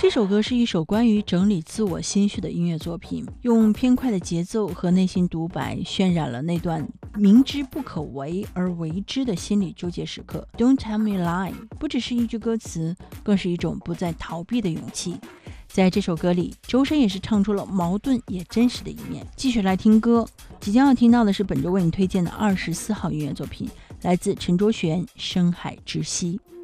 这首歌是一首关于整理自我心绪的音乐作品，用偏快的节奏和内心独白渲染了那段明知不可为而为之的心理纠结时刻。 Don't tell me lie 不只是一句歌词，更是一种不再逃避的勇气。在这首歌里，周深也是唱出了矛盾也真实的一面。继续来听歌，即将要听到的是本周为你推荐的24号音乐作品，来自陈卓璇《深海之息》。